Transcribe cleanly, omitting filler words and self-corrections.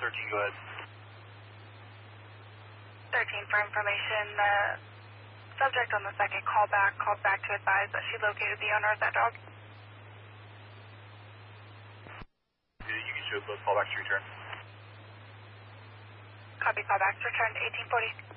13, go ahead. 13 for information. The subject on the second callback called back to advise that she located the owner of that dog. You can show both callbacks to return. Copy, callbacks returned 1840.